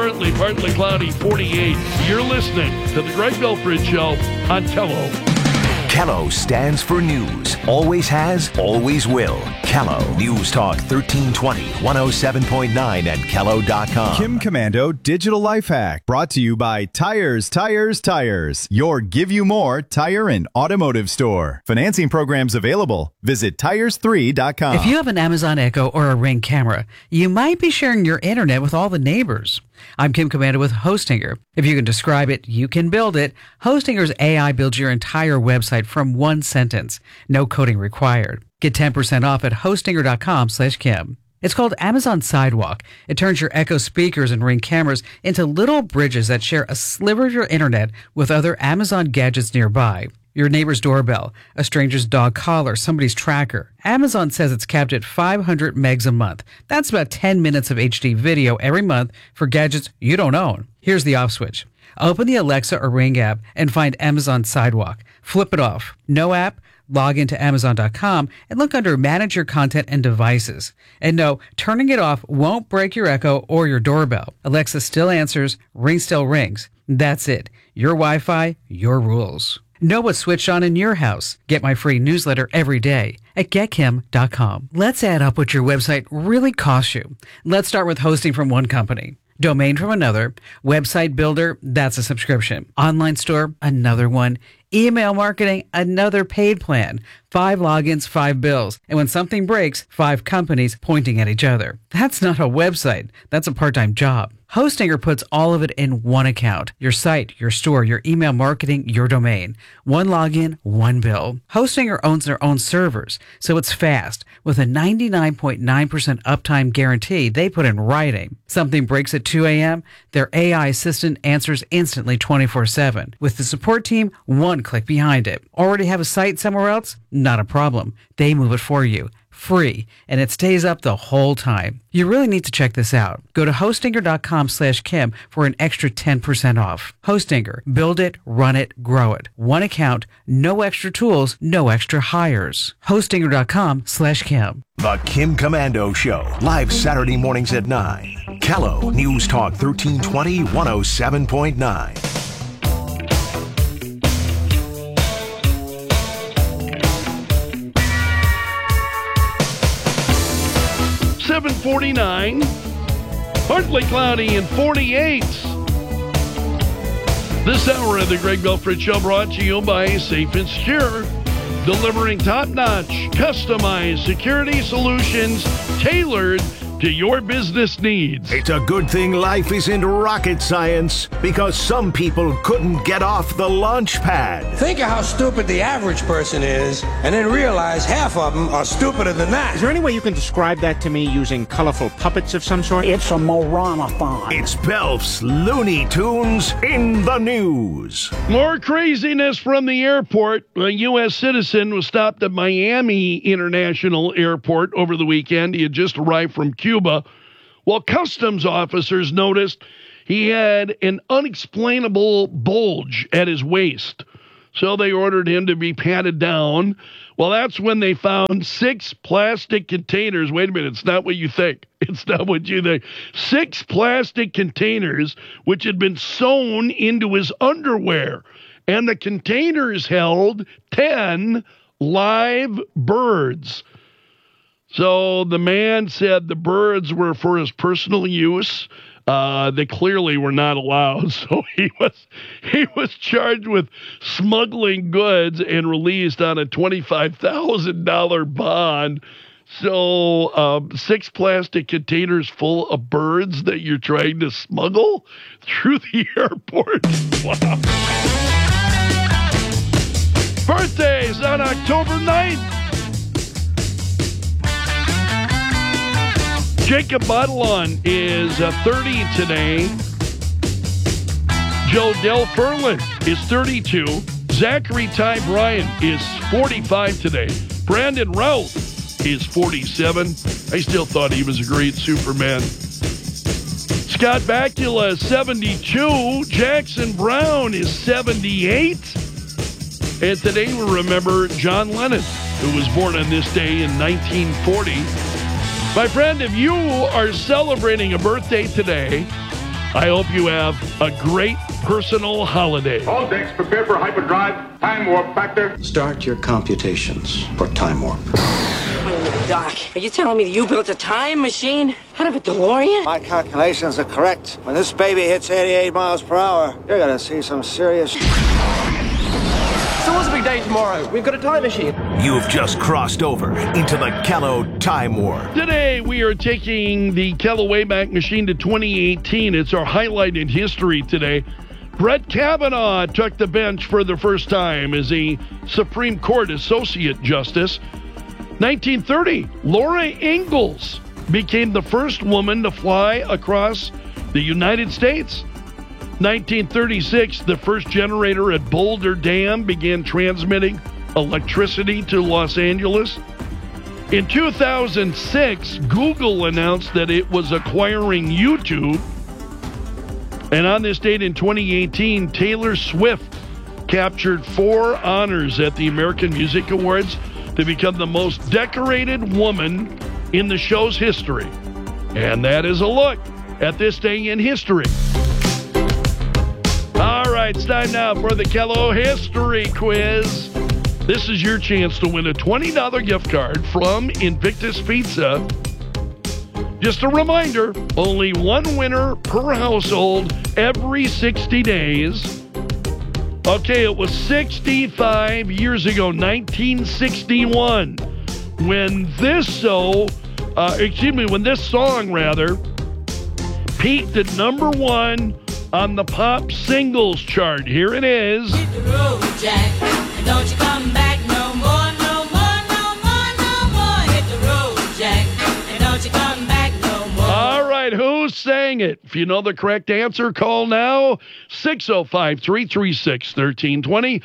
partly cloudy, 48. You're listening to the Greg Belford Show on Kello. Kello stands for news. Always has, always will. Kello News Talk 1320, 107.9 and Kello.com. Kim Commando Digital Life Hack. Brought to you by Tires. Your Give You More tire and automotive store. Financing programs available. Visit tires3.com. If you have an Amazon Echo or a Ring camera, you might be sharing your internet with all the neighbors. I'm Kim Commando with Hostinger. If you can describe it, you can build it. Hostinger's AI builds your entire website from one sentence. No coding required. Get 10% off at hostinger.com/Kim. It's called Amazon Sidewalk. It turns your Echo speakers and Ring cameras into little bridges that share a sliver of your internet with other Amazon gadgets nearby. Your neighbor's doorbell, a stranger's dog collar, somebody's tracker. Amazon says it's capped at 500 megs a month. That's about 10 minutes of HD video every month for gadgets you don't own. Here's the off switch. Open the Alexa or Ring app and find Amazon Sidewalk. Flip it off. No app? Log into Amazon.com and look under Manage Your Content and Devices. And no, turning it off won't break your Echo or your doorbell. Alexa still answers, Ring still rings. That's it. Your Wi-Fi, your rules. Know what's switched on in your house. Get my free newsletter every day at getkim.com. Let's add up what your website really costs you. Let's start with hosting from one company. Domain from another. Website builder, that's a subscription. Online store, another one. Email marketing, another paid plan. 5 logins, 5 bills. And when something breaks, 5 companies pointing at each other. That's not a website. That's a part-time job. Hostinger puts all of it in one account. Your site, your store, your email marketing, your domain. One login, one bill. Hostinger owns their own servers, so it's fast. With a 99.9% uptime guarantee they put in writing. Something breaks at 2 a.m., their AI assistant answers instantly 24/7. With the support team, one click behind it. Already have a site somewhere else? Not a problem. They move it for you. Free, and it stays up the whole time. You really need to check this out. Go to hostinger.com/Kim for an extra 10% off. Hostinger. Build it, run it, grow it. One account, no extra tools, no extra hires. Hostinger.com/Kim. The Kim Commando Show. Live Saturday mornings at 9. Kello News Talk 1320, 107.9. 7:49, partly cloudy and 48. This hour of the Greg Belford Show brought to you by Safe and Secure, delivering top-notch, customized security solutions tailored to your business needs. It's a good thing life isn't rocket science, because some people couldn't get off the launch pad. Think of how stupid the average person is, and then realize half of them are stupider than that. Is there any way you can describe that to me using colorful puppets of some sort? It's a Moranathon. It's Belf's Looney Tunes in the news. More craziness from the airport. A U.S. citizen was stopped at Miami International Airport over the weekend. He had just arrived from Cuba. Well, customs officers noticed he had an unexplainable bulge at his waist. So they ordered him to be patted down. Well, that's when they found 6 plastic containers. Wait a minute, it's not what you think. It's not what you think. 6 plastic containers which had been sewn into his underwear. And the containers held 10 live birds. So the man said the birds were for his personal use. They clearly were not allowed. So he was charged with smuggling goods and released on a $25,000 bond. So 6 plastic containers full of birds that you're trying to smuggle through the airport. Wow. Birthdays on October 9th. Jacob Batalon is 30 today. Joe Del Furlan is 32. Zachary Ty Bryan is 45 today. Brandon Routh is 47. I still thought he was a great Superman. Scott Bakula is 72. Jackson Brown is 78. And today we remember John Lennon, who was born on this day in 1940. My friend, if you are celebrating a birthday today, I hope you have a great personal holiday. All decks prepare for hyperdrive. Time warp factor. Start your computations for time warp. Wait a minute, Doc. Are you telling me that you built a time machine out of a DeLorean? My calculations are correct. When this baby hits 88 miles per hour, you're gonna see some serious... So what's the big day tomorrow? We've got a time machine. You've just crossed over into the Kello Time Warp. Today, we are taking the Kello Wayback Machine to 2018. It's our highlight in history today. Brett Kavanaugh took the bench for the first time as a Supreme Court Associate Justice. 1930, Laura Ingalls became the first woman to fly across the United States. 1936, the first generator at Boulder Dam began transmitting electricity to Los Angeles. In 2006, Google announced that it was acquiring YouTube. And on this date in 2018, Taylor Swift captured 4 honors at the American Music Awards to become the most decorated woman in the show's history. And that is a look at this day in history. All right, it's time now for the Kello History Quiz. This is your chance to win a $20 gift card from Invictus Pizza. Just a reminder, only one winner per household every 60 days. Okay, it was 65 years ago, 1961, when this song peaked at number 1 on the pop singles chart. Here it is. Hit the road, Jack, and don't you come back no more, no more, no more, no more. Hit the road, Jack, and don't you come back no more. All right, who sang it? If you know the correct answer, call now. 605-336-1320.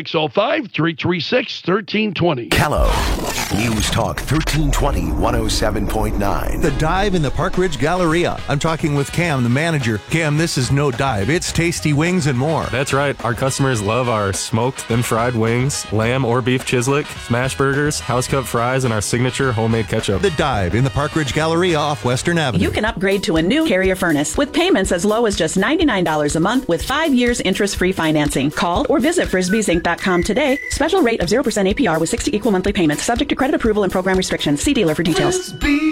605-336-1320. Kello. News Talk 1320 107.9. The Dive in the Park Ridge Galleria. I'm talking with Cam, the manager. Cam, this is no dive. It's tasty wings and more. That's right. Our customers love our smoked, then fried wings, lamb or beef chislic, smash burgers, house-cut fries, and our signature homemade ketchup. The Dive in the Park Ridge Galleria off Western Avenue. You can upgrade to a new Carrier furnace with payments as low as just $99 a month with 5 years interest-free financing. Call or visit frisbeesinc.com today. Special rate of 0% APR with 60 equal monthly payments. Subject to credit approval and program restrictions. See dealer for details.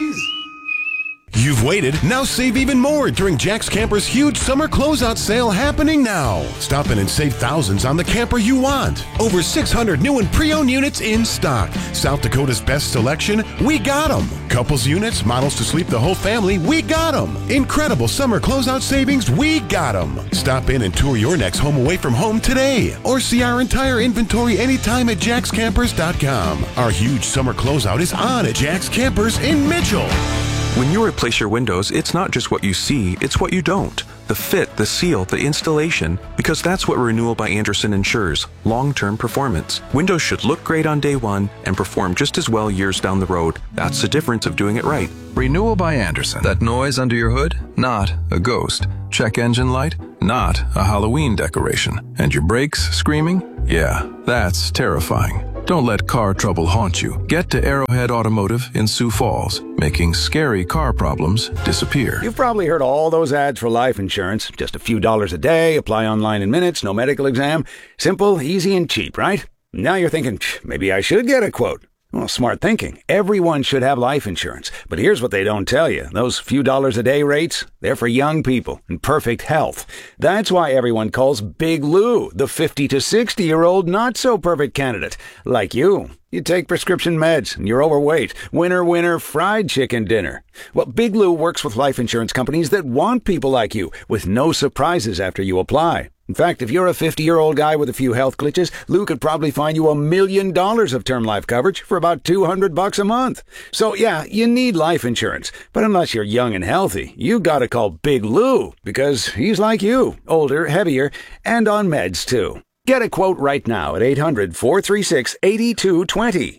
You've waited, now save even more during Jack's Camper's huge summer closeout sale happening now. Stop in and save thousands on the camper you want. Over 600 new and pre-owned units in stock. South Dakota's best selection, we got them. Couples units, models to sleep the whole family, we got them. Incredible summer closeout savings, we got them. Stop in and tour your next home away from home today. Or see our entire inventory anytime at jackscampers.com. Our huge summer closeout is on at Jack's Campers in Mitchell. When you replace your windows, it's not just what you see, it's what you don't. The fit, the seal, the installation, because that's what Renewal by Andersen ensures, long-term performance. Windows should look great on day one and perform just as well years down the road. That's the difference of doing it right. Renewal by Andersen. That noise under your hood? Not a ghost. Check engine light? Not a Halloween decoration. And your brakes screaming? Yeah, that's terrifying. Don't let car trouble haunt you. Get to Arrowhead Automotive in Sioux Falls, making scary car problems disappear. You've probably heard all those ads for life insurance. Just a few dollars a day, apply online in minutes, no medical exam. Simple, easy, and cheap, right? Now you're thinking, maybe I should get a quote. Well, smart thinking. Everyone should have life insurance. But here's what they don't tell you. Those few dollars a day rates, they're for young people in perfect health. That's why everyone calls Big Lou the 50 to 60-year-old not-so-perfect candidate. Like you. You take prescription meds and you're overweight. Winner, fried chicken dinner. Well, Big Lou works with life insurance companies that want people like you with no surprises after you apply. In fact, if you're a 50-year-old guy with a few health glitches, Lou could probably find you $1 million of term life coverage for about $200 a month. So yeah, you need life insurance. But unless you're young and healthy, you gotta call Big Lou because he's like you, older, heavier, and on meds too. Get a quote right now at 800-436-8220.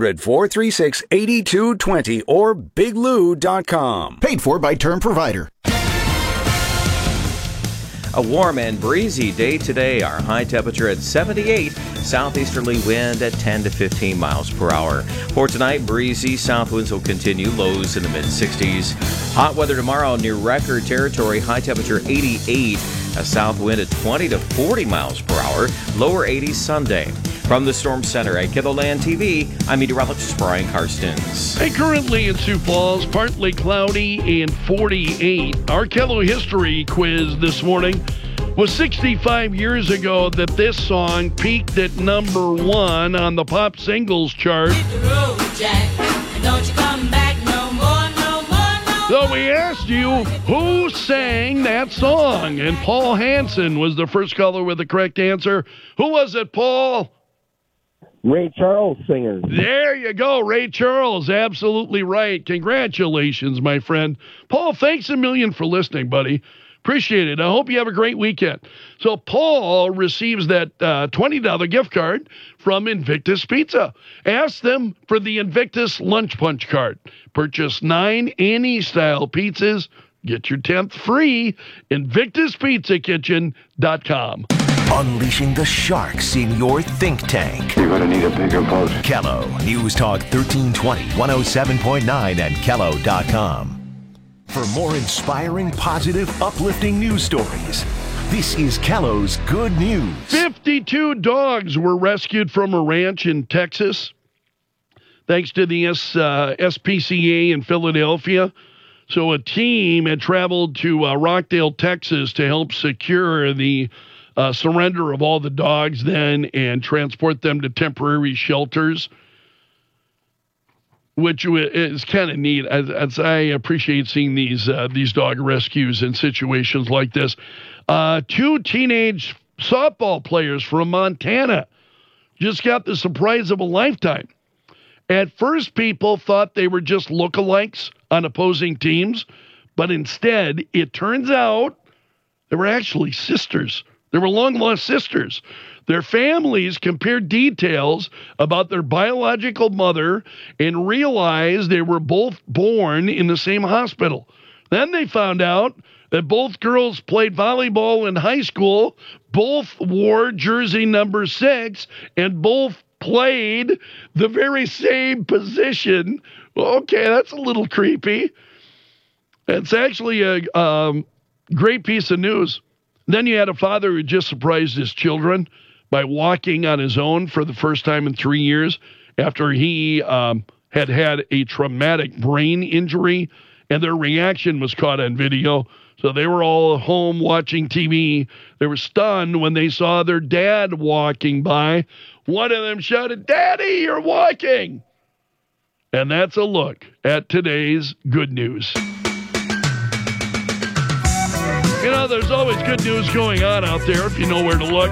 800-436-8220 or biglou.com. Paid for by Term Provider. A warm and breezy day today. Our high temperature at 78. Southeasterly wind at 10 to 15 miles per hour. For tonight, breezy south winds will continue. Lows in the mid-60s. Hot weather tomorrow near record territory. High temperature 88. A south wind at 20 to 40 miles per hour. Lower 80s Sunday. From the Storm Center at KELOLAND TV, I'm meteorologist Brian Karstens. Hey, currently in Sioux Falls, partly cloudy and 48. Our KELO history quiz this morning was 65 years ago that this song peaked at number 1 on the pop singles chart. Hit the road, Jack, and don't you come back no more, no more, no So we asked you who sang that song, and Paul Hansen was the first caller with the correct answer. Who was it, Paul? Ray Charles singer. There you go. Ray Charles. Absolutely right. Congratulations, my friend. Paul, thanks a million for listening, buddy. Appreciate it. I hope you have a great weekend. So Paul receives that $20 gift card from Invictus Pizza. Ask them for the Invictus Lunch Punch card. Purchase 9 Annie-style pizzas. Get your 10th free. InvictusPizzaKitchen.com. Unleashing the sharks in your think tank. You're going to need a bigger boat. KELO News Talk 1320, 107.9 and KELO.com. For more inspiring, positive, uplifting news stories, this is KELO's Good News. 52 dogs were rescued from a ranch in Texas, thanks to the SPCA in Philadelphia. So a team had traveled to Rockdale, Texas to help secure the surrender of all the dogs then and transport them to temporary shelters, which is kind of neat. As I appreciate seeing these dog rescues in situations like this. 2 teenage softball players from Montana just got the surprise of a lifetime. At first, people thought they were just lookalikes on opposing teams, but instead, it turns out they were actually sisters. They were long-lost sisters. Their families compared details about their biological mother and realized they were both born in the same hospital. Then they found out that both girls played volleyball in high school, both wore jersey number 6, and both played the very same position. Okay, that's a little creepy. It's actually a great piece of news. Then you had a father who just surprised his children by walking on his own for the first time in 3 years after he had a traumatic brain injury, and their reaction was caught on video. So they were all home watching TV. They were stunned when they saw their dad walking by. One of them shouted, "Daddy, you're walking!" And that's a look at today's good news. You know, there's always good news going on out there if you know where to look.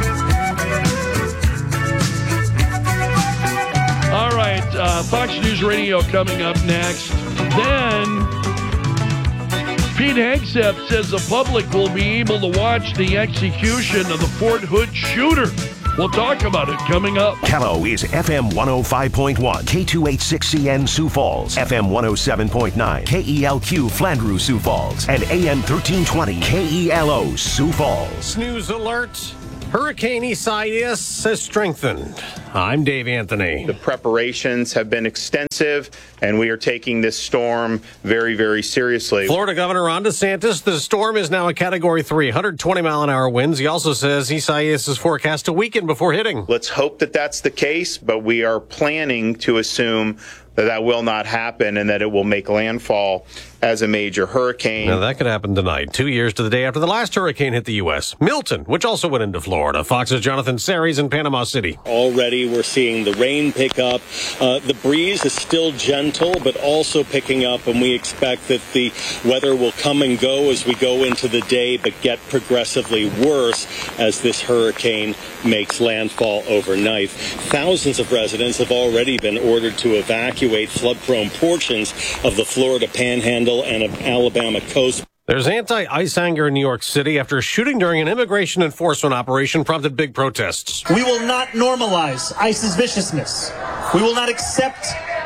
All right, Fox News Radio coming up next. Then Pete Hegseth says the public will be able to watch the execution of the Fort Hood shooter. We'll talk about it coming up. KELO is FM 105.1, K286CN Sioux Falls, FM 107.9, KELQ Flandreau Sioux Falls, and AM 1320 KELO Sioux Falls. News alert. Hurricane Isaias has strengthened. I'm Dave Anthony. The preparations have been extensive, and we are taking this storm very, very seriously. Florida Governor Ron DeSantis, the storm is now a Category 3, 120-mile-an-hour winds. He also says Isaias is forecast to weaken before hitting. Let's hope that that's the case, but we are planning to assume that will not happen and that it will make landfall as a major hurricane. Now, that could happen tonight, 2 years to the day after the last hurricane hit the U.S. Milton, which also went into Florida. Fox's Jonathan Series in Panama City. Already we're seeing the rain pick up. The breeze is still gentle, but also picking up, and we expect that the weather will come and go as we go into the day, but get progressively worse as this hurricane makes landfall overnight. Thousands of residents have already been ordered to evacuate flood-prone portions of the Florida Panhandle and of Alabama coast. There's anti-ICE anger in New York City after a shooting during an immigration enforcement operation prompted big protests. We will not normalize ICE's viciousness. We will not accept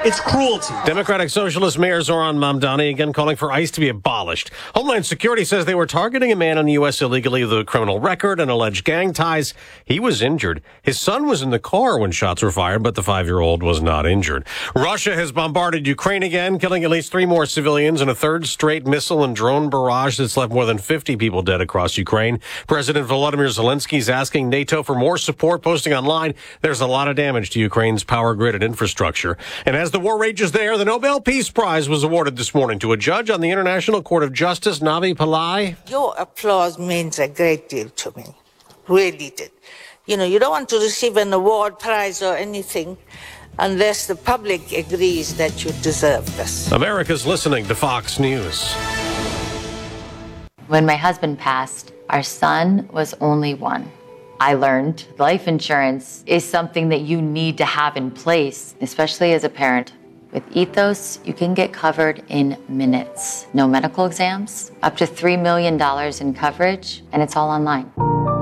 It's cruelty. Democratic Socialist Mayor Zoran Mamdani again calling for ICE to be abolished. Homeland Security says they were targeting a man in the U.S. illegally with a criminal record and alleged gang ties. He was injured. His son was in the car when shots were fired, but the 5-year-old was not injured. Russia has bombarded Ukraine again, killing at least 3 more civilians in a third straight missile and drone barrage that's left more than 50 people dead across Ukraine. President Volodymyr Zelensky is asking NATO for more support, posting online, there's a lot of damage to Ukraine's power grid and infrastructure. And as the war rages there, the Nobel Peace Prize was awarded this morning to a judge on the International Court of Justice, Navi Pillai. Your applause means a great deal to me. Really did. You know, you don't want to receive an award, prize, or anything unless the public agrees that you deserve this. America's listening to Fox News. When my husband passed, our son was only 1. I learned life insurance is something that you need to have in place, especially as a parent. With Ethos, you can get covered in minutes. No medical exams, up to $3 million in coverage, and it's all online.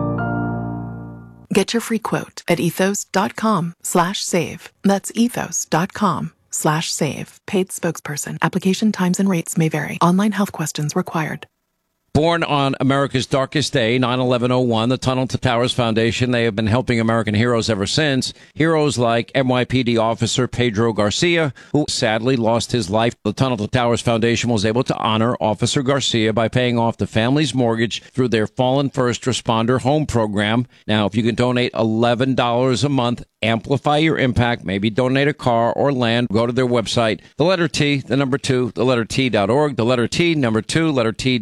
Get your free quote at ethos.com/save. That's ethos.com/save. Paid spokesperson. Application times and rates may vary. Online health questions required. Born on America's darkest day, 9/11/01, the Tunnel to Towers Foundation, they have been helping American heroes ever since. Heroes like NYPD officer Pedro Garcia, who sadly lost his life. The Tunnel to Towers Foundation was able to honor Officer Garcia by paying off the family's mortgage through their Fallen First Responder Home Program. Now, if you can donate $11 a month, amplify your impact, maybe donate a car or land, go to their website, the letter T, the number 2, the letter T.org, the letter T, number 2, letter T.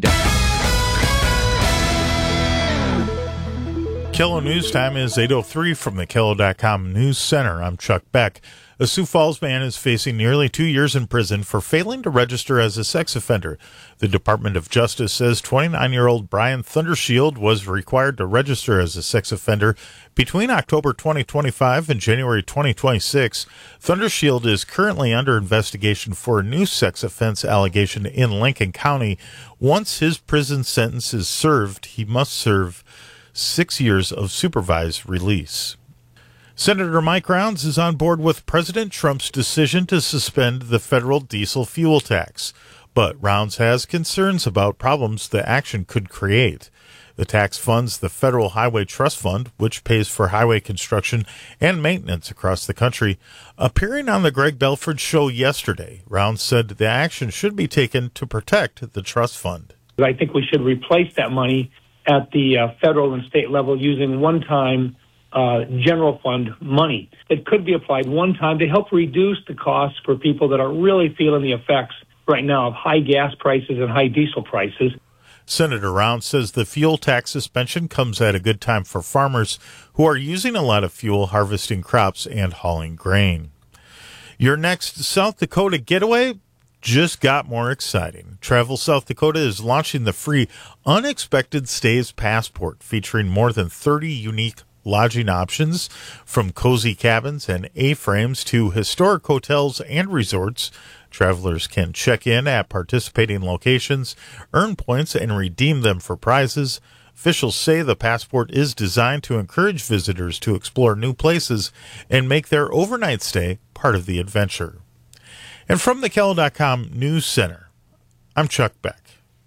KELO News Time is 8:03 from the KELO.com News Center. I'm Chuck Beck. A Sioux Falls man is facing nearly 2 years in prison for failing to register as a sex offender. The Department of Justice says 29-year-old Brian Thundershield was required to register as a sex offender between October 2025 and January 2026. Thundershield is currently under investigation for a new sex offense allegation in Lincoln County. Once his prison sentence is served, he must serve 6 years of supervised release. Senator Mike Rounds is on board with President Trump's decision to suspend the federal diesel fuel tax, but Rounds has concerns about problems the action could create. The tax funds the Federal Highway Trust Fund, which pays for highway construction and maintenance across the country. Appearing on the Greg Belford Show yesterday, Rounds said the action should be taken to protect the trust fund. I think we should replace that money at the federal and state level using one-time general fund money that could be applied one time to help reduce the costs for people that are really feeling the effects right now of high gas prices and high diesel prices. Senator Rounds says the fuel tax suspension comes at a good time for farmers who are using a lot of fuel harvesting crops and hauling grain. Your next South Dakota getaway just got more exciting. Travel South Dakota is launching the free Unexpected Stays Passport, featuring more than 30 unique lodging options, from cozy cabins and A-frames to historic hotels and resorts. Travelers can check in at participating locations, earn points, and redeem them for prizes. Officials say the passport is designed to encourage visitors to explore new places and make their overnight stay part of the adventure. And from the KELO.com News Center, I'm Chuck Beck.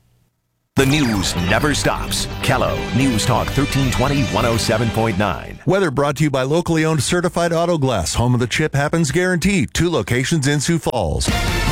The news never stops. KELO News Talk 1320 107.9. Weather brought to you by locally owned Certified Auto Glass, home of the Chip Happens Guarantee. 2 locations in Sioux Falls.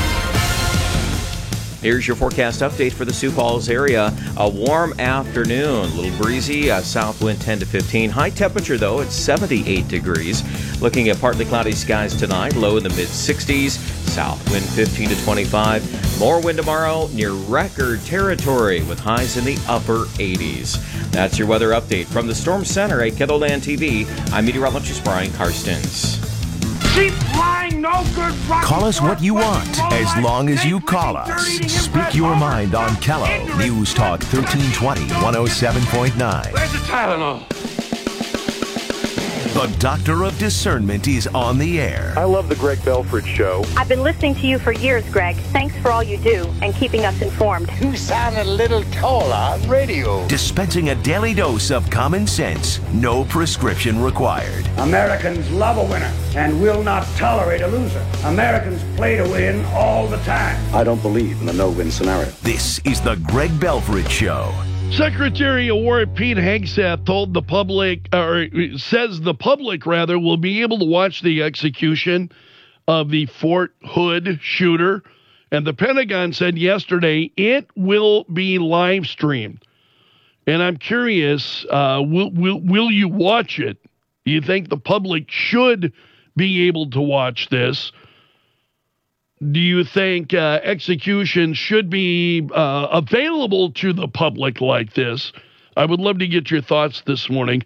Here's your forecast update for the Sioux Falls area. A warm afternoon, a little breezy, south wind 10 to 15. High temperature, though, at 78 degrees. Looking at partly cloudy skies tonight, low in the mid-60s. South wind 15 to 25. More wind tomorrow, near record territory with highs in the upper 80s. That's your weather update from the Storm Center at KELOLAND TV. I'm meteorologist Brian Karstens. Keep flying, no good rocket. Call us what you want, as long as you call us. Speak your mind on KELO News Talk 1320 107.9. Where's the Tylenol? The Doctor of Discernment is on the air. I love the Greg Belford Show. I've been listening to you for years, Greg. Thanks for all you do and keeping us informed. You sound a little taller on radio. Dispensing a daily dose of common sense, no prescription required. Americans love a winner and will not tolerate a loser. Americans play to win all the time. I don't believe in the no-win scenario. This is the Greg Belford Show. Secretary of War Pete Hegseth told the public, or says the public rather, will be able to watch the execution of the Fort Hood shooter. And the Pentagon said yesterday it will be live streamed. And I'm curious, will you watch it? Do you think the public should be able to watch this? Do you think execution should be available to the public like this? I would love to get your thoughts this morning.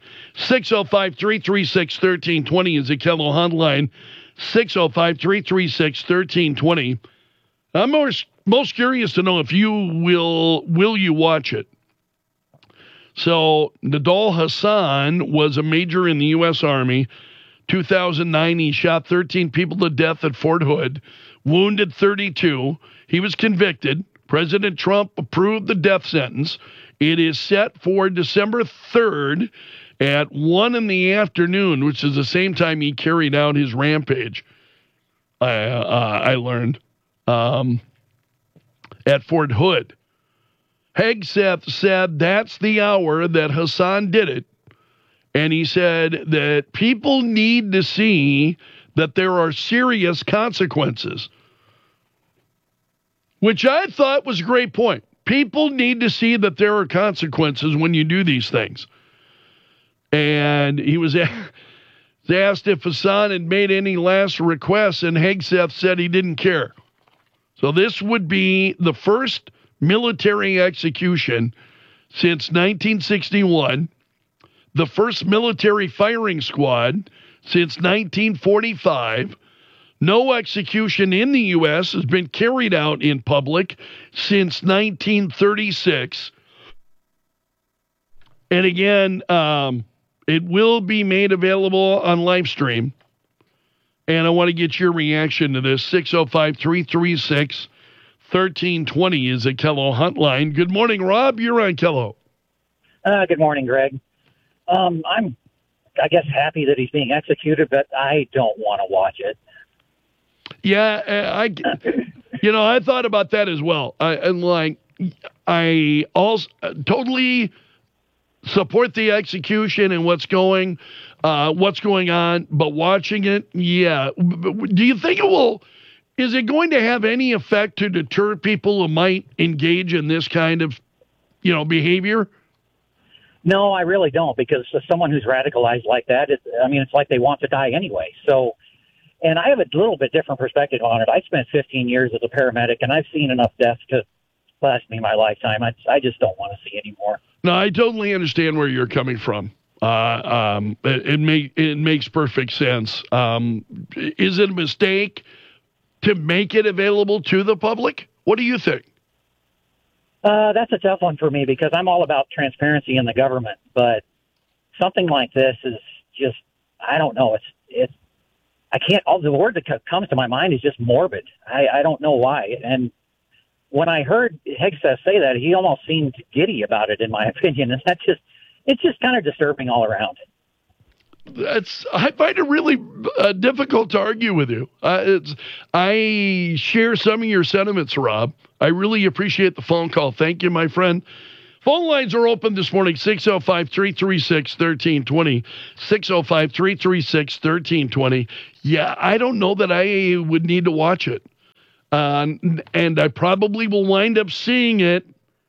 605-336-1320 is the Kello hotline. 605-336-1320. I'm most curious to know if you will you watch it? So Nadal Hassan was a major in the U.S. Army. 2009, he shot 13 people to death at Fort Hood. Wounded 32. He was convicted. President Trump approved the death sentence. It is set for December 3rd at 1 in the afternoon, which is the same time he carried out his rampage, I learned, at Fort Hood. Hegseth said that's the hour that Hassan did it. And he said that people need to see that there are serious consequences, which I thought was a great point. People need to see that there are consequences when you do these things. And he was asked if Hassan had made any last requests, and Hegseth said he didn't care. So this would be the first military execution since 1961, the first military firing squad since 1945. No execution in the U.S. has been carried out in public since 1936. And again, it will be made available on live stream. And I want to get your reaction to this. 605-336-1320 is a Kello hotline. Good morning, Rob. You're on Kello. Good morning, Greg. I'm I guess, happy that he's being executed, but I don't want to watch it. Yeah, I thought about that as well. I also totally support the execution and what's going on, but watching it, yeah. Do you think is it going to have any effect to deter people who might engage in this kind of, behavior? No, I really don't, because someone who's radicalized like that, it's like they want to die anyway. So, and I have a little bit different perspective on it. I spent 15 years as a paramedic, and I've seen enough deaths to last me my lifetime. I just don't want to see any more. No, I totally understand where you're coming from. It makes perfect sense. Is it a mistake to make it available to the public? What do you think? That's a tough one for me, because I'm all about transparency in the government. But something like this is just, I don't know. It's I can't. All the word that comes to my mind is just morbid. I don't know why. And when I heard Hegseth say that, he almost seemed giddy about it, in my opinion. And it's just kind of disturbing all around. I find it really difficult to argue with you. I share some of your sentiments, Rob. I really appreciate the phone call. Thank you, my friend. Phone lines are open this morning, 605-336-1320, 605-336-1320. Yeah, I don't know that I would need to watch it. And I probably will wind up seeing it,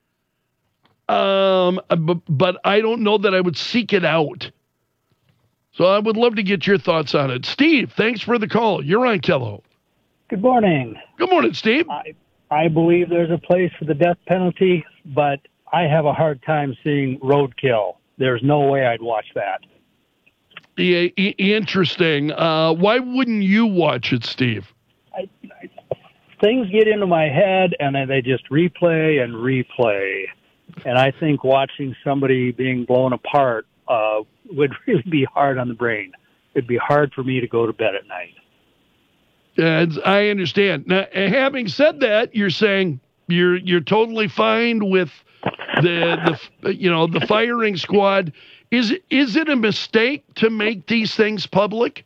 but I don't know that I would seek it out. So I would love to get your thoughts on it. Steve, thanks for the call. You're on Kello. Good morning. Good morning, Steve. I believe there's a place for the death penalty, but I have a hard time seeing roadkill. There's no way I'd watch that. Yeah, interesting. Why wouldn't you watch it, Steve? Things get into my head, and they just replay and replay. And I think watching somebody being blown apart would really be hard on the brain. it'd be hard for me to go to bed at night. I understand. Now, having said that, you're saying you're totally fine with the firing squad. Is it a mistake to make these things public?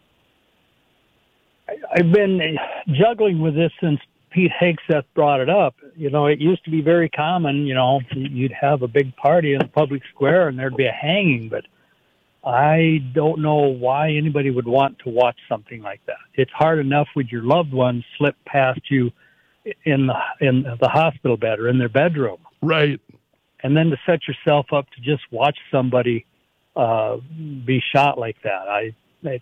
I've been juggling with this since Pete Hegseth brought it up. It used to be very common, you'd have a big party in the public square and there'd be a hanging, but I don't know why anybody would want to watch something like that. It's hard enough with your loved ones slip past you in the hospital bed or in their bedroom. Right. And then to set yourself up to just watch somebody be shot like that,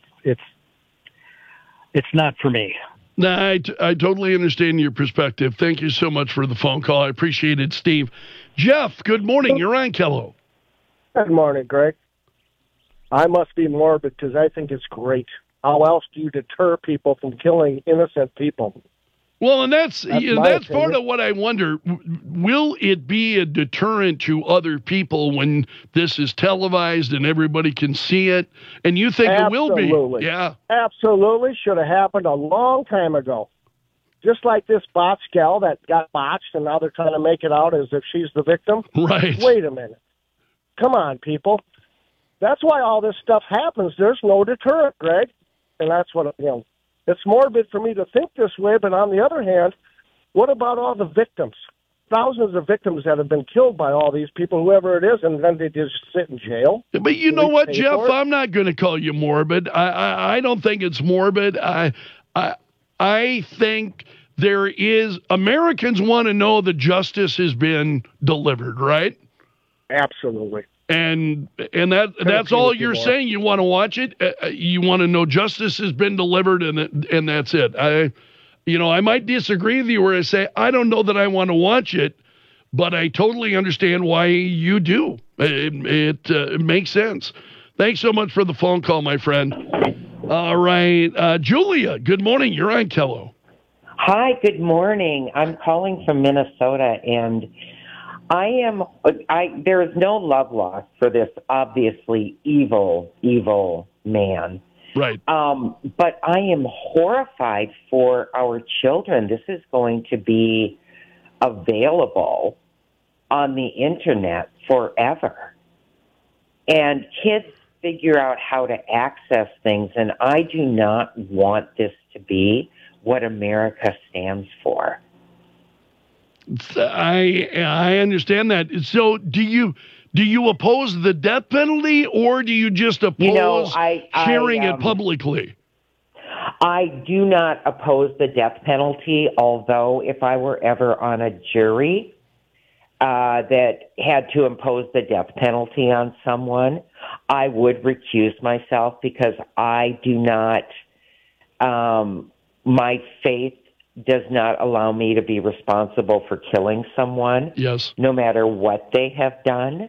it's not for me. No, I totally understand your perspective. Thank you so much for the phone call. I appreciate it, Steve. Jeff, good morning. You're on Kello. Good morning, Greg. I must be morbid because I think it's great. How else do you deter people from killing innocent people? Well, and that's part of what I wonder. Will it be a deterrent to other people when this is televised and everybody can see it? And you think Absolutely. It will be? Yeah. Absolutely. Should have happened a long time ago. Just like this botch gal that got botched, and now they're trying to make it out as if she's the victim. Right. Wait a minute. Come on, people. That's why all this stuff happens. There's no deterrent, Greg. And that's what, it's morbid for me to think this way, but on the other hand, what about all the victims? Thousands of victims that have been killed by all these people, whoever it is, and then they just sit in jail. But you know what, Jeff? I'm not going to call you morbid. I don't think it's morbid. I think there is... Americans want to know that justice has been delivered, right? Absolutely. And that's all you're saying. You want to watch it. You want to know justice has been delivered, and that's it. I might disagree with you where I say I don't know that I want to watch it, but I totally understand why you do. It makes sense. Thanks so much for the phone call, my friend. All right, Julia. Good morning. You're on Kello. Hi. Good morning. I'm calling from Minnesota, and there is no love lost for this obviously evil man. Right. But I am horrified for our children. This is going to be available on the internet forever. And kids figure out how to access things, and I do not want this to be what America stands for. I understand that. So do you oppose the death penalty, or do you just oppose sharing it publicly? I do not oppose the death penalty, although if I were ever on a jury that had to impose the death penalty on someone, I would recuse myself because I do not, my faith does not allow me to be responsible for killing someone. Yes. No matter what they have done.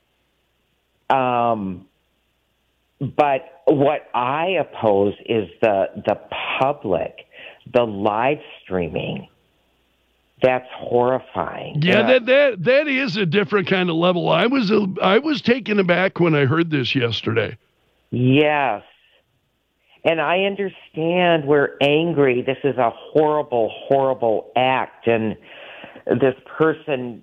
But what I oppose is the public, the live streaming. That's horrifying. Yeah, that is a different kind of level. I was taken aback when I heard this yesterday. Yes. And I understand we're angry. This is a horrible, horrible act. And this person,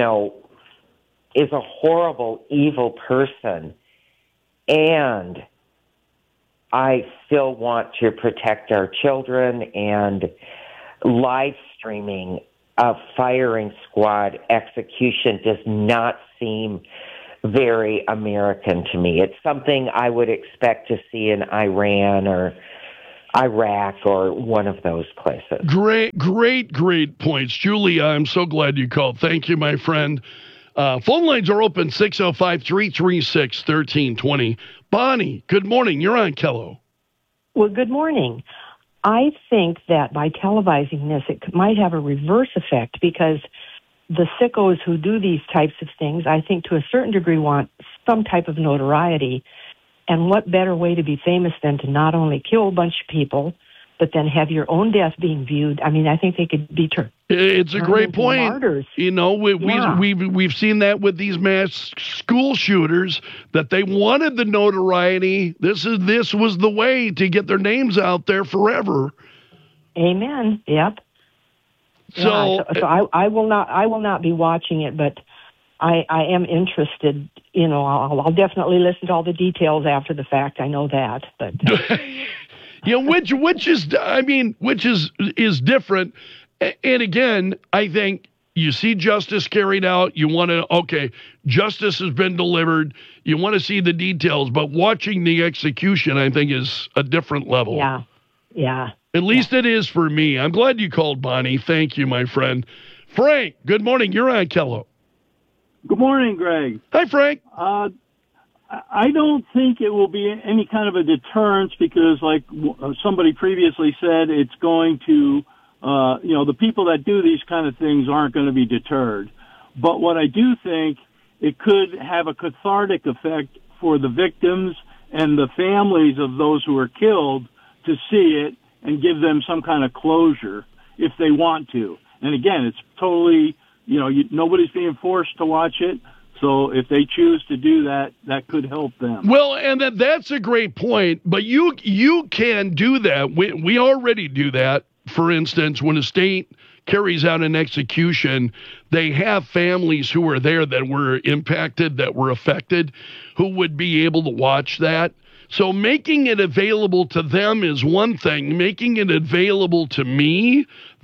is a horrible, evil person. And I still want to protect our children, and live streaming a firing squad execution does not seem very American to me. It's something I would expect to see in Iran or Iraq or one of those places. Great points. Julia, I'm so glad you called. Thank you, my friend. Phone lines are open, 605-336-1320. Bonnie, good morning. You're on Kello. Well, good morning. I think that by televising this, it might have a reverse effect, because the sickos who do these types of things, I think to a certain degree, want some type of notoriety. And what better way to be famous than to not only kill a bunch of people, but then have your own death being viewed. I mean, I think they could be It's a great point. Martyrs. You know, we've seen that with these mass school shooters, that they wanted the notoriety. This was the way to get their names out there forever. Amen. Yep. So I will not be watching it, but I am interested. You know, I'll definitely listen to all the details after the fact. I know that, but you know, which is different. And again, I think you see justice carried out. You want to, okay, justice has been delivered. You want to see the details, but watching the execution, I think, is a different level. Yeah. At least it is for me. I'm glad you called, Bonnie. Thank you, my friend. Frank, good morning. You're on Kello. Good morning, Greg. Hi, Frank. I don't think it will be any kind of a deterrence because, like somebody previously said, it's going to, the people that do these kind of things aren't going to be deterred. But what I do think, it could have a cathartic effect for the victims and the families of those who were killed to see it and give them some kind of closure if they want to. And again, it's totally, nobody's being forced to watch it. So if they choose to do that, that could help them. Well, and that's a great point, but you can do that. We already do that. For instance, when a state carries out an execution, they have families who are there that were impacted, that were affected, who would be able to watch that. So making it available to them is one thing. Making it available to me,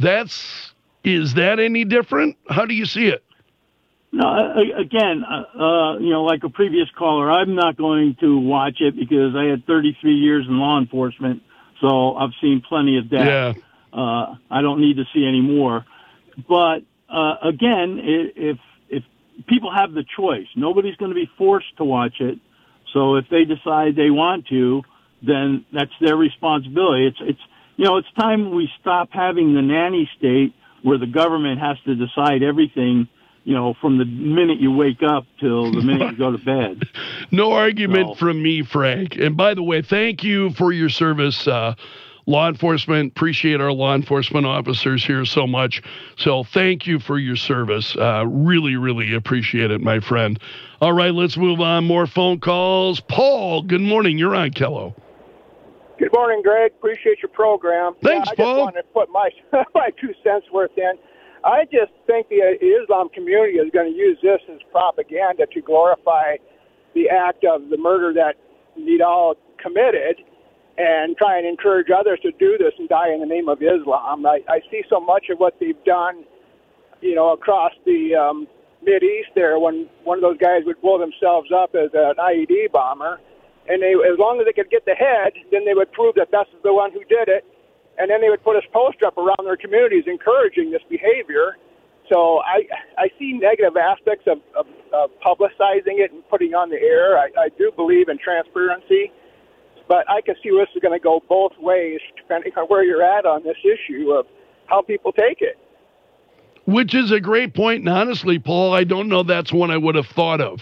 is that any different? How do you see it? No, again, like a previous caller, I'm not going to watch it because I had 33 years in law enforcement, so I've seen plenty of death. Yeah. I don't need to see any more. But again, if people have the choice, nobody's going to be forced to watch it. So if they decide they want to, then that's their responsibility. It's time we stop having the nanny state where the government has to decide everything, from the minute you wake up till the minute you go to bed. No argument from me, Frank. And by the way, thank you for your service, law enforcement. Appreciate our law enforcement officers here so much. So thank you for your service. Really, really appreciate it, my friend. All right, let's move on. More phone calls. Paul, good morning. You're on Kello. Good morning, Greg. Appreciate your program. Thanks, Paul. I just wanted to put my 2 cents worth in. I just think the Islam community is going to use this as propaganda to glorify the act of the murder that Nidal committed and try and encourage others to do this and die in the name of Islam. I see so much of what they've done, across the Mideast there when one of those guys would blow themselves up as an IED bomber. And as long as they could get the head, then they would prove that that's the one who did it. And then they would put a poster up around their communities encouraging this behavior. So I see negative aspects of publicizing it and putting on the air. I do believe in transparency. But I can see this is going to go both ways, depending on where you're at on this issue of how people take it. Which is a great point. And honestly, Paul, I don't know that's one I would have thought of.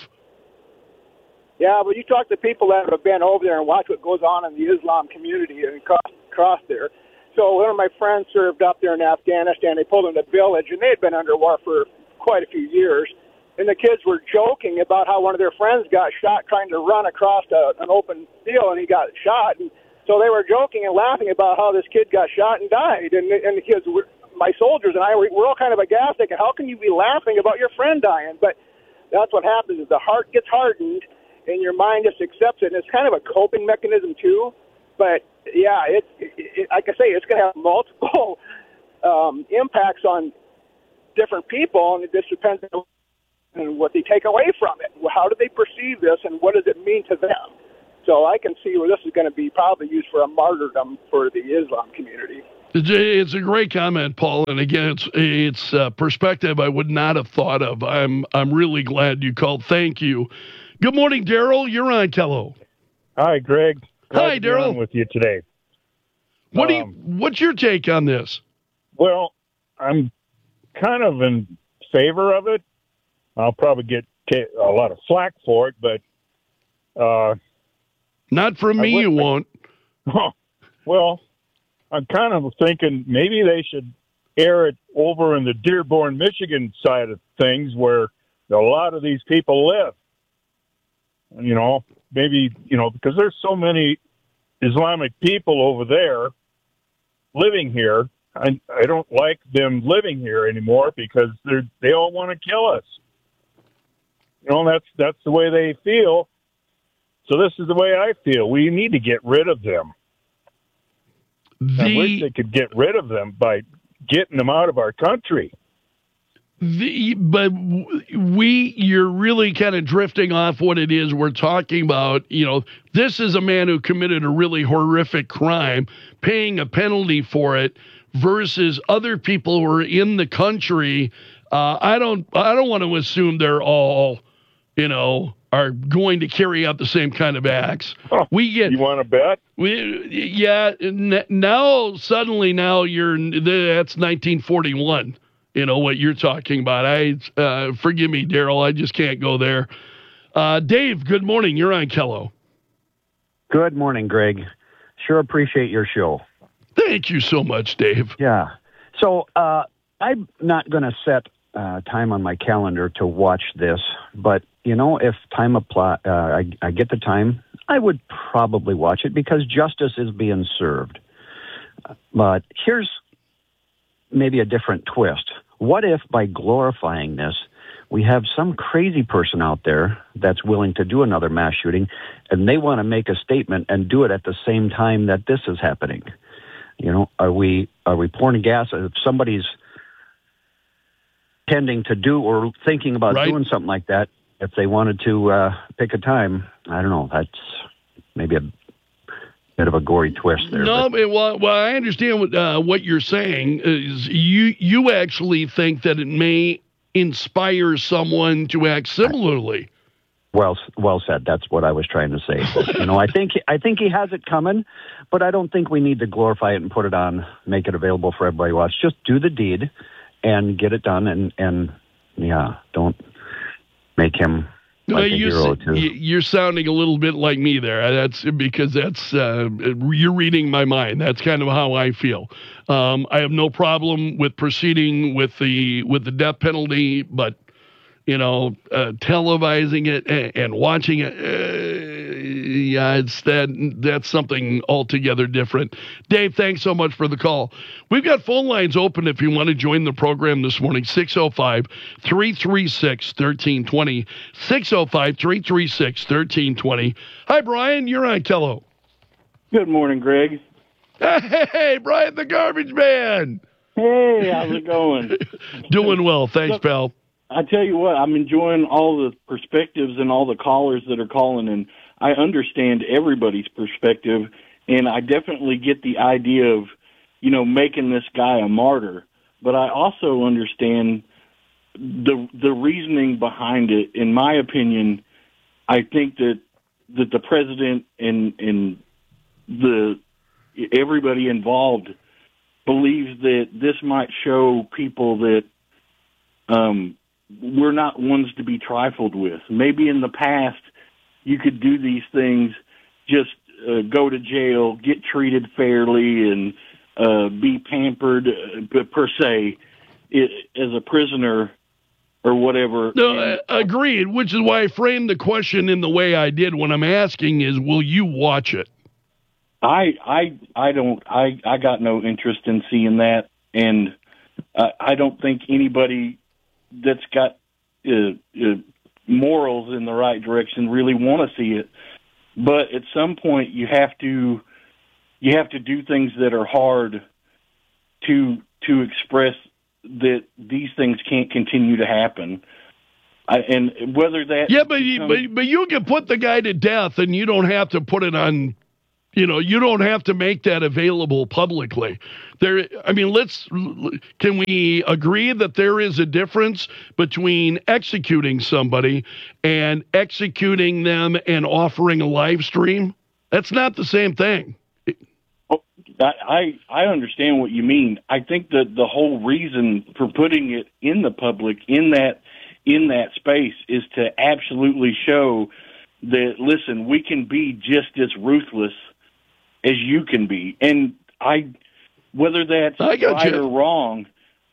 Yeah, but you talk to people that have been over there and watch what goes on in the Islam community and across there. So one of my friends served up there in Afghanistan. They pulled in a village, and they had been under war for quite a few years. And the kids were joking about how one of their friends got shot trying to run across an open field, and he got shot. And so they were joking and laughing about how this kid got shot and died. And the kids, my soldiers and I, we're all kind of aghast, thinking, how can you be laughing about your friend dying? But that's what happens is the heart gets hardened, and your mind just accepts it. And it's kind of a coping mechanism, too. But, yeah, like I say, it's going to have multiple impacts on different people, and it just depends on what they take away from it. How do they perceive this, and what does it mean to them? So I can see where this is going to be probably used for a martyrdom for the Islam community. It's a great comment, Paul. And again, it's perspective I would not have thought of. I'm really glad you called. Thank you. Good morning, Daryl. You're on Kello. Hi, Greg. Hi, Daryl. With you today. What's your take on this? Well, I'm kind of in favor of it. I'll probably get a lot of flack for it, but not from me. You won't. Well, I'm kind of thinking maybe they should air it over in the Dearborn, Michigan side of things where a lot of these people live. You know, maybe, you know, because there's so many Islamic people over there living here. I don't like them living here anymore because they all want to kill us. You know, that's the way they feel. So this is the way I feel. We need to get rid of them. I wish they could get rid of them by getting them out of our country. But you're really kind of drifting off what it is we're talking about. You know, this is a man who committed a really horrific crime, paying a penalty for it, versus other people who are in the country. I don't want to assume they're all, you know, are going to carry out the same kind of acts. Oh, you want to bet? Now suddenly that's 1941. You know what you're talking about. Forgive me, Daryl. I just can't go there. Dave, good morning. You're on Kello. Good morning, Greg. Sure appreciate your show. Thank you so much, Dave. Yeah. So I'm not going to set time on my calendar to watch this, but you know, if time I get the time, I would probably watch it because justice is being served. But here's maybe a different twist. What if by glorifying this, we have some crazy person out there that's willing to do another mass shooting, and they want to make a statement and do it at the same time that this is happening? You know, are we pouring gas? If somebody's tending to do or thinking about doing something like that, if they wanted to pick a time, I don't know. That's maybe a bit of a gory twist there. No, well, I understand what you're saying. Is you actually think that it may inspire someone to act similarly? Well said. That's what I was trying to say. But, you know, I think he has it coming, but I don't think we need to glorify it and put it on, make it available for everybody to watch. Just do the deed and get it done, and don't make him like a hero too. You're sounding a little bit like me there. That's because you're reading my mind. That's kind of how I feel. I have no problem with proceeding with the death penalty, but you know, televising it and watching it, that's something altogether different. Dave, thanks so much for the call. We've got phone lines open if you want to join the program this morning, 605-336-1320, 605-336-1320. Hi, Brian, you're on Kello. Good morning, Greg. Hey, Brian the garbage man. Hey, how's it going? Doing well, thanks, pal. I tell you what, I'm enjoying all the perspectives and all the callers that are calling, and I understand everybody's perspective, and I definitely get the idea of, you know, making this guy a martyr. But I also understand the reasoning behind it. In my opinion, I think that the president and everybody involved believes that this might show people that we're not ones to be trifled with. Maybe in the past you could do these things, just go to jail, get treated fairly, and be pampered per se as a prisoner or whatever. No, agreed, which is why I framed the question in the way I did when I'm asking is, will you watch it? I got no interest in seeing that, and I don't think anybody that's got morals in the right direction really want to see it. But at some point, you have to do things that are hard to express that these things can't continue to happen. And whether that but you can put the guy to death, and you don't have to put it on. You know, you don't have to make that available publicly. Can we agree that there is a difference between executing somebody and executing them and offering a live stream? That's not the same thing. I understand what you mean. I think that the whole reason for putting it in the public in that space is to absolutely show that, listen, we can be just as ruthless as you can be. And whether that's right or wrong,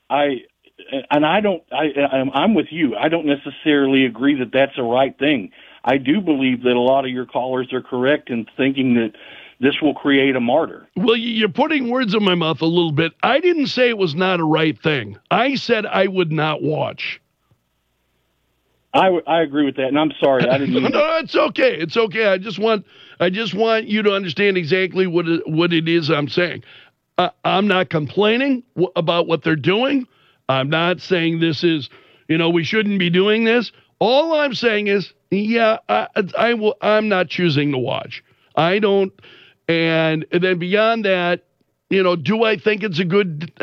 I'm with you. I don't necessarily agree that that's a right thing. I do believe that a lot of your callers are correct in thinking that this will create a martyr. Well, you're putting words in my mouth a little bit. I didn't say it was not a right thing. I said I would not watch. I agree with that, and I'm sorry. I didn't mean No, it's okay. It's okay. I just want you to understand exactly what it is I'm saying. I'm not complaining about what they're doing. I'm not saying this is, we shouldn't be doing this. All I'm saying is, I'm not choosing to watch. I don't. And then beyond that, do I think it's a good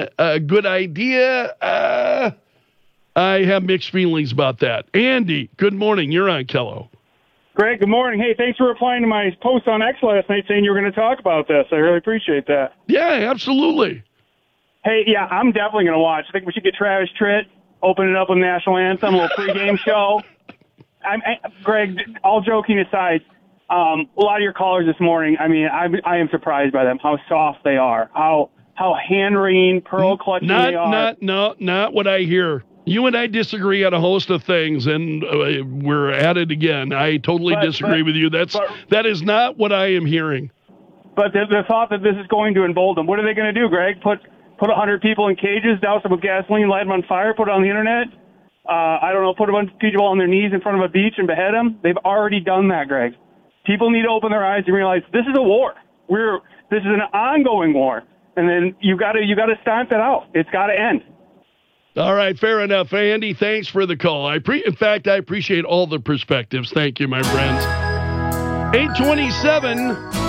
idea? I have mixed feelings about that. Andy, good morning. You're on Kello. Greg, good morning. Hey, thanks for replying to my post on X last night saying you were going to talk about this. I really appreciate that. Yeah, absolutely. Hey, yeah, I'm definitely going to watch. I think we should get Travis Tritt, open it up with National Anthem, a little pregame show. Greg, all joking aside, a lot of your callers this morning, I am surprised by them, how soft they are, how hand-wringing, pearl-clutching they are. Not what I hear. You and I disagree on a host of things, and we're at it again. I totally disagree with you. That is not what I am hearing. But the thought that this is going to embolden them, what are they going to do, Greg? Put 100 people in cages, douse them with gasoline, light them on fire, put it on the internet? I don't know, put a bunch of people on their knees in front of a beach and behead them? They've already done that, Greg. People need to open their eyes and realize this is a war. This is an ongoing war, and then you got to stamp it out. It's got to end. All right, fair enough, Andy. Thanks for the call. In fact, I appreciate all the perspectives. Thank you, my friends. 8:27.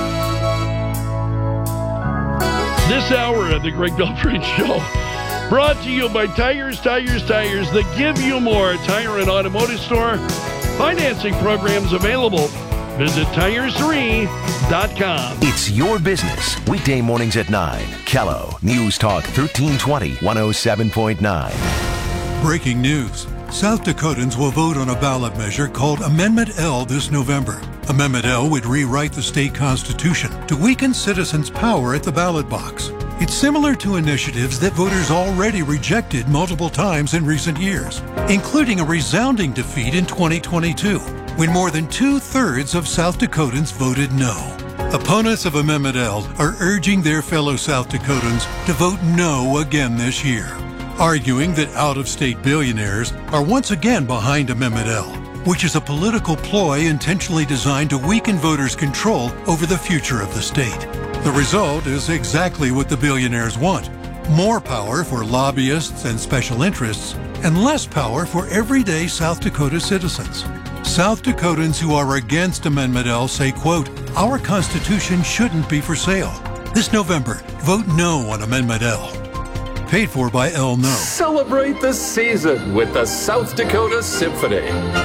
This hour of the Greg Belfrage Show, brought to you by Tires that give you more. Tire and automotive store. Financing programs available. Visit tires3.com. It's your business. Weekday mornings at 9. Kello News Talk 1320 107.9. Breaking news. South Dakotans will vote on a ballot measure called Amendment L this November. Amendment L would rewrite the state constitution to weaken citizens' power at the ballot box. It's similar to initiatives that voters already rejected multiple times in recent years, including a resounding defeat in 2022, when more than 2/3 of South Dakotans voted no. Opponents of Amendment L are urging their fellow South Dakotans to vote no again this year, arguing that out-of-state billionaires are once again behind Amendment L, which is a political ploy intentionally designed to weaken voters' control over the future of the state. The result is exactly what the billionaires want: more power for lobbyists and special interests, and less power for everyday South Dakota citizens. South Dakotans who are against Amendment L say, quote, "Our Constitution shouldn't be for sale." This November, vote no on Amendment L. Paid for by El No. Celebrate the season with the South Dakota Symphony.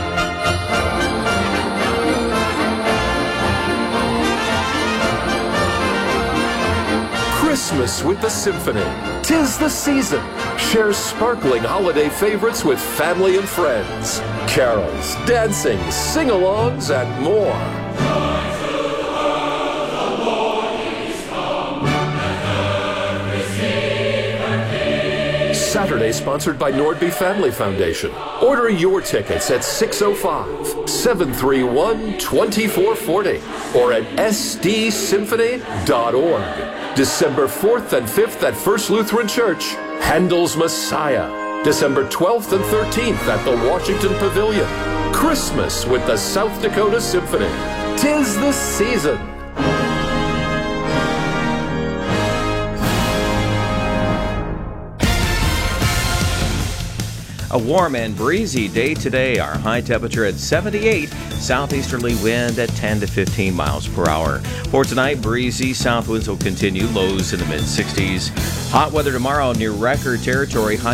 Christmas with the Symphony. 'Tis the season. Share sparkling holiday favorites with family and friends. Carols, dancing, sing-alongs, and more. Saturday sponsored by Nordby Family Foundation. Order your tickets at 605-731-2440 or at sdsymphony.org. December 4th and 5th at First Lutheran Church, Handel's Messiah. December 12th and 13th at the Washington Pavilion. Christmas with the South Dakota Symphony. 'Tis the season. A warm and breezy day today. Our high temperature at 78. Southeasterly wind at 10 to 15 miles per hour. For tonight, breezy south winds will continue. Lows in the mid-60s. Hot weather tomorrow near record territory. High